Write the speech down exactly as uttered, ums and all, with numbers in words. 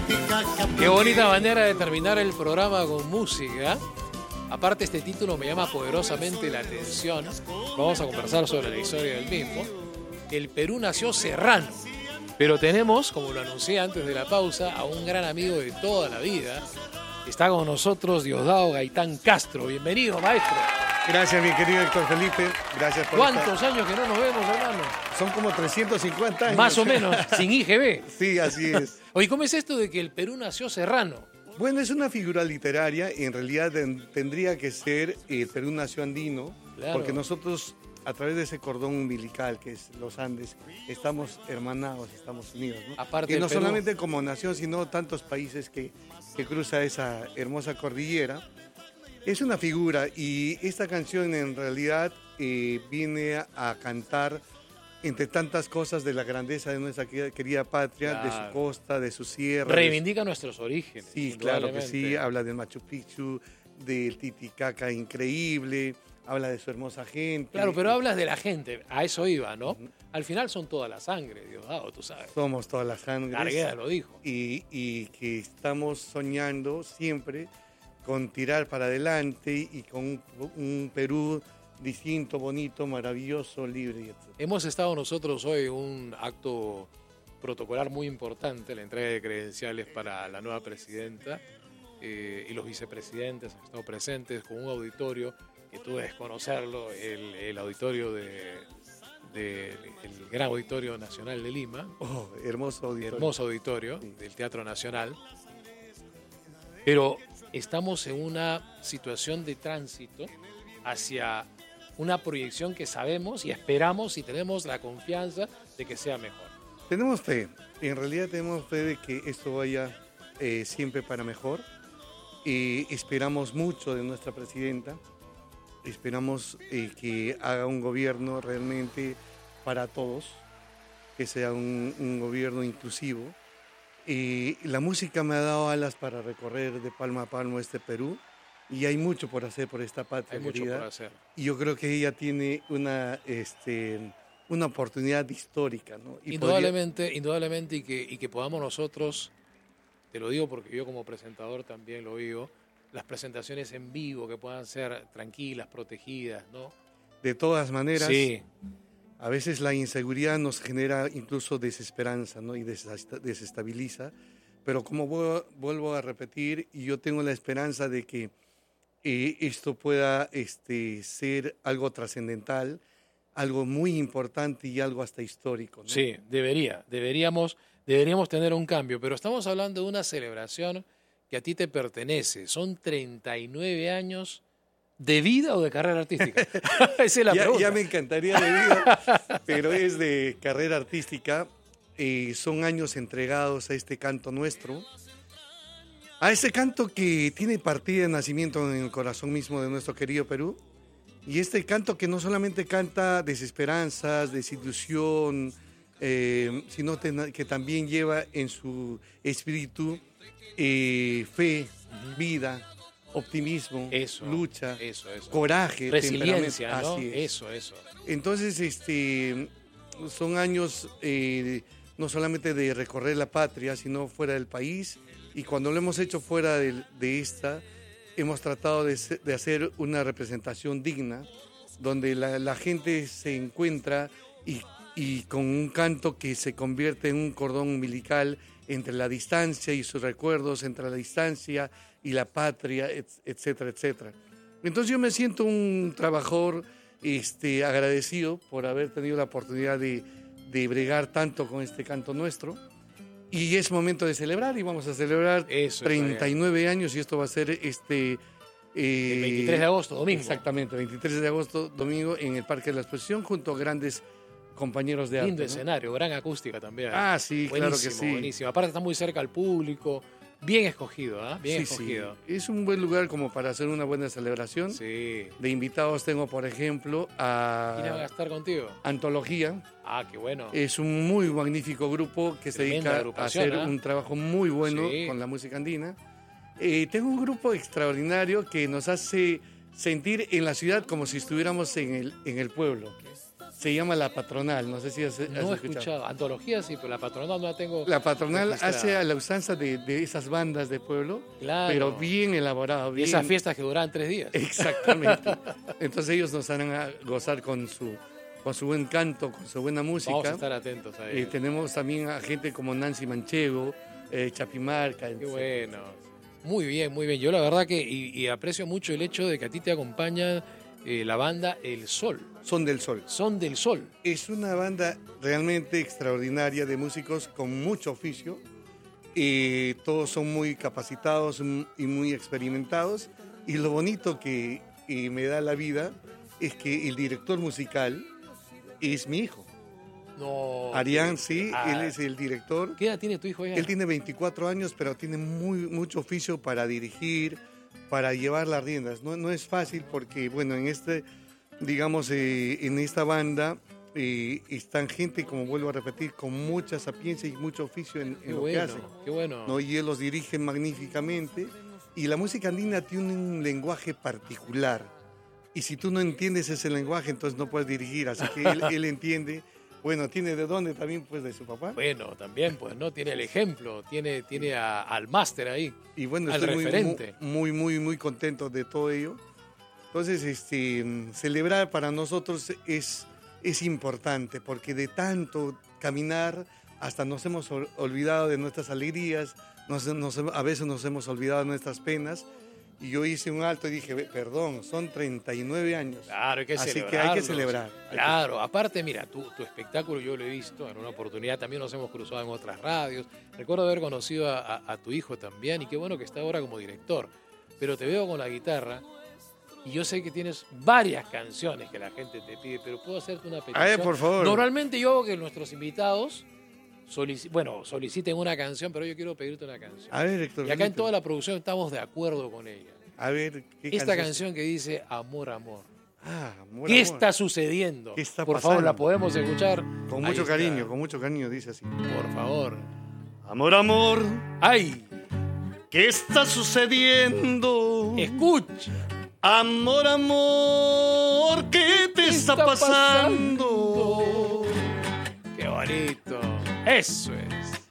Qué bonita manera de terminar el programa con música. Aparte, este título me llama poderosamente la atención. Vamos a conversar sobre la historia del mismo. El Perú nació serrano, pero tenemos, como lo anuncié antes de la pausa, a un gran amigo de toda la vida. Está con nosotros Diosdado Gaitán Castro. Bienvenido, maestro. Gracias, mi querido Héctor Felipe. Gracias por ¿Cuántos estar. años que no nos vemos, hermano? Son como trescientos cincuenta años. Más o menos, sin I G B. Sí, así es. Oye, ¿cómo es esto de que el Perú nació serrano? Bueno, es una figura literaria y en realidad ten- tendría que ser el Perú nació andino, Claro. porque nosotros, a través de ese cordón umbilical que es los Andes, estamos hermanados, estamos unidos, ¿no? Aparte y del no Perú. solamente como nación, sino tantos países que, que cruza esa hermosa cordillera. Es una figura y esta canción en realidad eh, viene a, a cantar entre tantas cosas de la grandeza de nuestra querida, querida patria, de Claro. su costa, de su sierra. de su- Reivindica nuestros orígenes. Sí, claro que indudablemente. sí, habla del Machu Picchu, del Titicaca increíble, habla de su hermosa gente. Claro, pero hablas de la gente, a eso iba, ¿no? Al final son toda la sangre, Diosdado, tú sabes. Somos todas las sangres. Largueda lo dijo. Y, y que estamos soñando siempre con tirar para adelante y con un, un Perú distinto, bonito, maravilloso, libre y etcétera. Hemos estado nosotros hoy en un acto protocolar muy importante, la entrega de credenciales para la nueva presidenta eh, y los vicepresidentes han estado presentes con un auditorio que tú debes conocerlo, el, el auditorio de, de- el Gran Auditorio Nacional de Lima, Oh, hermoso auditorio. hermoso auditorio Sí. del Teatro Nacional, pero estamos en una situación de tránsito hacia una proyección que sabemos y esperamos y tenemos la confianza de que sea mejor. Tenemos fe, en realidad tenemos fe de que esto vaya eh, siempre para mejor. Y esperamos mucho de nuestra presidenta, esperamos eh, que haga un gobierno realmente para todos, que sea un, un gobierno inclusivo. Y la música me ha dado alas para recorrer de palma a palmo este Perú y hay mucho por hacer por esta patria Hay mucho querida. por hacer. Y yo creo que ella tiene una, este, una oportunidad histórica, ¿no? Y podría- Indudablemente, indudablemente y que, y que podamos nosotros, te lo digo porque yo como presentador también lo digo, las presentaciones en vivo que puedan ser tranquilas, protegidas, ¿no? de todas maneras, Sí, a veces la inseguridad nos genera incluso desesperanza, ¿no? Y desesta- desestabiliza. Pero como vu- vuelvo a repetir, y yo tengo la esperanza de que eh, esto pueda este, ser algo trascendental, algo muy importante y algo hasta histórico, ¿no? sí, debería, deberíamos, deberíamos tener un cambio, pero estamos hablando de una celebración que a ti te pertenece. Son treinta y nueve años de vida o de carrera artística. Esa es la Ya, pregunta. ya me encantaría de vida, pero es de carrera artística. Eh, son años entregados a este canto nuestro, a este canto que tiene partida de nacimiento en el corazón mismo de nuestro querido Perú. Y este canto que no solamente canta desesperanzas, desilusión, eh, sino ten- que también lleva en su espíritu eh, fe, vida, optimismo, Eso, lucha, eso, eso. coraje, Resiliencia, temperamento. ¿no? Así es. Eso, eso. Entonces, este, son años eh, no solamente de recorrer la patria, sino fuera del país. Y cuando lo hemos hecho fuera de, de esta, hemos tratado de, se- de hacer una representación digna, donde la, la gente se encuentra y, y con un canto que se convierte en un cordón umbilical entre la distancia y sus recuerdos, entre la distancia y la patria, et- etcétera, etcétera. Entonces yo me siento un trabajador este, agradecido por haber tenido la oportunidad de, de bregar tanto con este canto nuestro. Y es momento de celebrar y vamos a celebrar Eso, treinta y nueve años y esto va a ser este... eh, El veintitrés de agosto, domingo. Exactamente, veintitrés de agosto, domingo, en el Parque de la Exposición, junto a grandes compañeros de Lindo arte, ¿no? escenario, gran acústica también. Ah, sí, claro que Buenísimo, sí. buenísimo. Aparte está muy cerca al público. Bien escogido, ¿ah? Bien Sí, escogido. sí. Es un buen lugar como para hacer una buena celebración. Sí. De invitados tengo, por ejemplo, ¿Quién va a a estar contigo? Antología. Ah, qué bueno. Es un muy magnífico grupo que se Tremenda dedica a agrupación, hacer ¿ah? un trabajo muy bueno Sí. con la música andina. Eh, tengo un grupo extraordinario que nos hace sentir en la ciudad como si estuviéramos en el, en el pueblo. Se llama La Patronal, no sé si has, has No he escuchado. escuchado. Antología sí, pero La Patronal no la tengo. La Patronal registrada. hace a la usanza de, de esas bandas de pueblo, Claro. pero bien elaborado. Y Bien... esas fiestas que duran tres días. Exactamente. Entonces ellos nos harán a gozar con su, con su buen canto, con su buena música. Vamos a estar atentos a Eh, ello. tenemos también a gente como Nancy Manchego, eh, Chapimarca. Qué bueno. Muy bien, muy bien. Yo la verdad que y, y aprecio mucho el hecho de que a ti te acompaña eh, la banda El Sol. Son del Sol. Son del Sol. Es una banda realmente extraordinaria de músicos con mucho oficio. Eh, todos son muy capacitados y muy experimentados. Y lo bonito que eh, me da la vida es que el director musical es mi hijo. No. Arián, sí, Ah, él es el director. ¿Qué edad tiene tu hijo ya? Él tiene veinticuatro años, pero tiene muy, mucho oficio para dirigir, para llevar las riendas. No, no es fácil porque, bueno, en este, digamos, eh, en esta banda eh, están gente, como vuelvo a repetir, con mucha sapiencia y mucho oficio en, Qué en lo bueno, que hacen. qué bueno. ¿No? Y él los dirige magníficamente. Y la música andina tiene un lenguaje particular. Y si tú no entiendes ese lenguaje, entonces no puedes dirigir. Así que él, él entiende. Bueno, ¿tiene de dónde también? Pues de su papá. Bueno, también, pues, ¿no? Tiene el ejemplo, tiene, tiene a- al máster ahí. Y bueno, al estoy muy, referente. muy, muy, muy contento de todo ello. Entonces, este, celebrar para nosotros es, es importante, porque de tanto caminar hasta nos hemos ol- olvidado de nuestras alegrías, nos, nos- a veces nos hemos olvidado de nuestras penas. Y yo hice un alto y dije, "Ve, perdón, son treinta y nueve años. Claro, hay que Así que celebrarlo. hay que celebrar. Hay que- Claro, aparte, mira, tu, tu espectáculo yo lo he visto en una oportunidad, también nos hemos cruzado en otras radios. Recuerdo haber conocido a, a- a tu hijo también y qué bueno que está ahora como director. Pero te veo con la guitarra y yo sé que tienes varias canciones que la gente te pide, pero puedo hacerte una petición. A ver, por favor. Normalmente yo hago que nuestros invitados solici- bueno, soliciten una canción, pero yo quiero pedirte una canción. A ver, Héctor. Y acá en Benito. toda la producción estamos de acuerdo con ella. A ver, ¿qué Esta canción que dice Amor, Amor. Ah, amor, ¿Qué amor. está sucediendo? ¿Qué está Por favor, pasando? la podemos escuchar. Con Ahí mucho está. cariño, con mucho cariño, dice así. Por favor. Amor, amor, ¡Ay! ¿qué está sucediendo? Escucha. Amor, amor, ¿qué te está, está pasando? ¡Qué bonito! Eso es.